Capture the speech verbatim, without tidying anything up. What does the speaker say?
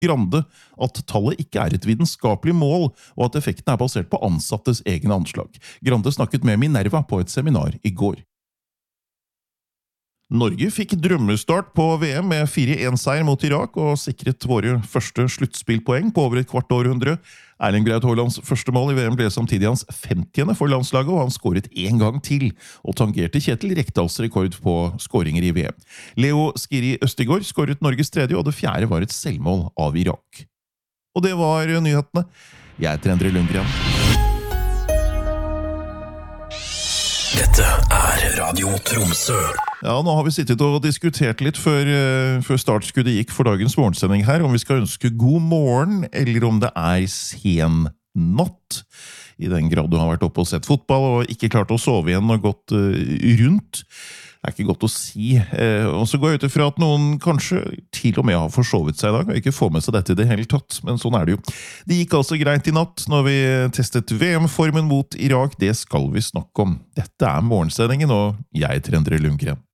Grande at tallet ikke er et vitenskapelig mål, og at effekten er basert på ansattes egne anslag. Grande snakket med Minerva på et seminar i går. Norge fikk drømmestart på V M med fire en-seier mot Irak og sikret våre første sluttspillpoeng på over et kvart århundre. Erling Braut Haalands første mål i V M ble samtidig hans femtiende for landslaget, og han skåret en gang til, og tangerte Kjetil Rekdals rekord på skåringer i V M. Leo Skiri Østigård skåret Norges tredje, og det fjerde var et selvmål av Irak. Og det var nyhetene. Jeg heter Endre Lundgren. Dette er Radio Tromsø. Ja, nå har vi sittet og diskutert litt før, uh, før startskuddet gikk for dagens morgensending her, om vi skal ønske god morgen, eller om det er sen natt. I den grad du har vært oppe og sett fotball, og ikke klart å sove igjen og gått uh, rundt. Det er ikke godt å si. Uh, og så går jeg ut ifra at noen kanskje til og med har forsovet seg i dag, og ikke får med seg dette i det hele tatt, men sånn er det jo. Det gikk altså greit i natt når vi testet V M-formen mot Irak. Det skal vi snakke om. Dette er morgensendingen, og jeg heter Endre Lundgren.